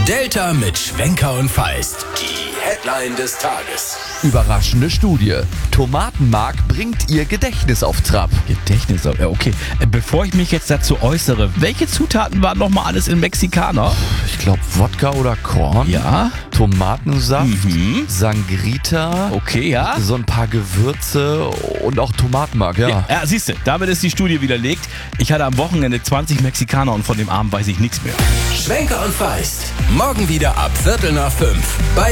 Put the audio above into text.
Delta mit Schwenker und Feist. Die Headline des Tages. Überraschende Studie. Tomatenmark bringt ihr Gedächtnis auf Trab. Gedächtnis, okay. Bevor ich mich jetzt dazu äußere, welche Zutaten waren nochmal alles in Mexikaner? Ich glaube Wodka oder Korn. Ja. Tomatensaft, Sangrita, Okay, ja. so ein paar Gewürze und auch Tomatenmark, ja. Ja, siehst du, damit ist die Studie widerlegt. Ich hatte am Wochenende 20 Mexikaner und von dem Abend weiß ich nichts mehr. Schwenker und Feist. Morgen wieder ab 4:45 bei